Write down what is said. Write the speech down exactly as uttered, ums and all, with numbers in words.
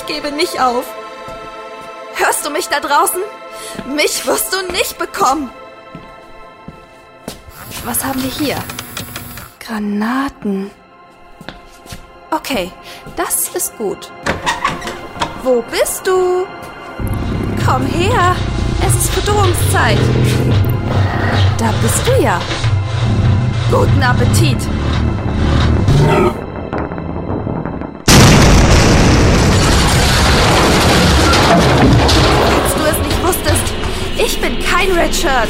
ich gebe nicht auf. Hörst du mich da draußen? Mich wirst du nicht bekommen. Was haben wir hier? Granaten. Okay, das ist gut. Wo bist du? Komm her, es ist Verdurrungszeit. Da bist du ja. Guten Appetit. Falls du es nicht wusstest, ich bin kein Red Shirt.